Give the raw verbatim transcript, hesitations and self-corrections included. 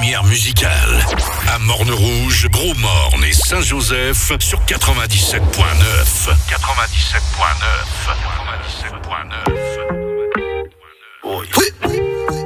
première musicale. À Morne-Rouge, Gros-Morne et Saint-Joseph sur quatre-vingt-dix-sept point neuf. quatre-vingt-dix-sept point neuf. quatre-vingt-dix-sept point neuf.